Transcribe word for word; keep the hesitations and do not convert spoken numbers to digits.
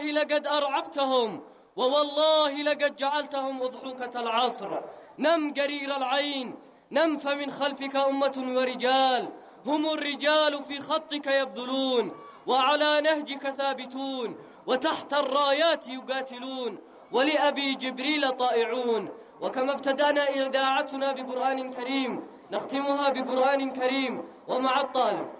لقد أرعبتهم، ووالله لقد جعلتهم أضحوكة العصر. نم قرير العين، نم فمن خلفك أمة ورجال، هم الرجال في خطك يبذلون، وعلى نهجك ثابتون، وتحت الرايات يقاتلون، ولأبي جبريل طائعون. وكما ابتدأنا إذاعتنا بقرآن كريم نختمها بقرآن كريم، ومع الطالب